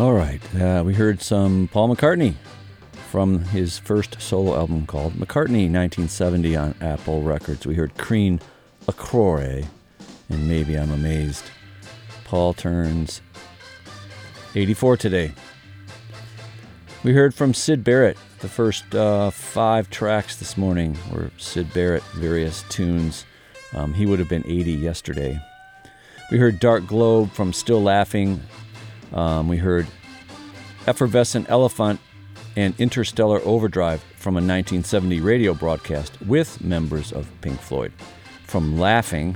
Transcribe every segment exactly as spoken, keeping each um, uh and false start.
All right, uh, we heard some Paul McCartney from his first solo album called McCartney, nineteen seventy on Apple Records. We heard Crean Acrore and Maybe I'm Amazed. Paul turns eighty-four today. We heard from Syd Barrett. The first uh, five tracks this morning were Syd Barrett, various tunes. Um, he would have been eighty yesterday. We heard Dark Globe from Still Laughing. Um, we heard Effervescent Elephant and Interstellar Overdrive from a nineteen seventy radio broadcast with members of Pink Floyd. From Laughing.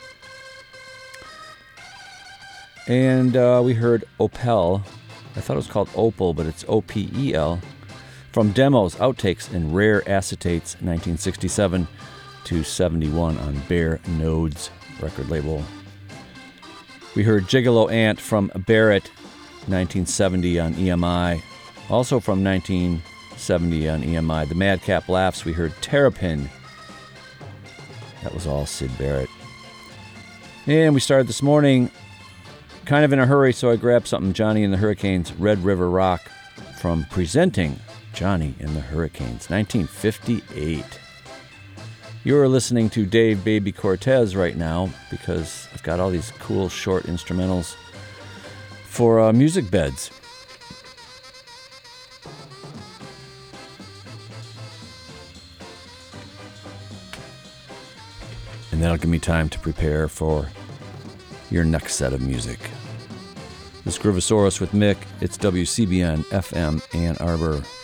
And uh, we heard Opel. I thought it was called Opal, but it's O P E L. From Demos, Outtakes, and Rare Acetates, nineteen sixty-seven to seventy-one on Bare Nodes record label. We heard Gigolo Ant from Barrett, nineteen seventy on E M I. Also from nineteen seventy on E M I, The Madcap Laughs, we heard Terrapin. That was all Syd Barrett. And we started this morning kind of in a hurry, so I grabbed something, Johnny and the Hurricanes, Red River Rock, from Presenting Johnny and the Hurricanes, nineteen fifty-eight. You're listening to Dave Baby Cortez right now because I've got all these cool short instrumentals for uh, music beds. And that'll give me time to prepare for your next set of music. This Groovosaurus with Mick, it's W C B N F M Ann Arbor.